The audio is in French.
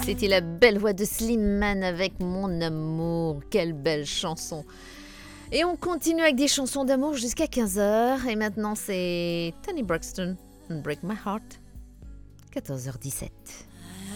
C'était la belle voix de Slimane avec Mon amour. Quelle belle chanson. Et on continue avec des chansons d'amour jusqu'à 15h. Et maintenant, c'est Toni Braxton, Break My Heart, 14h17.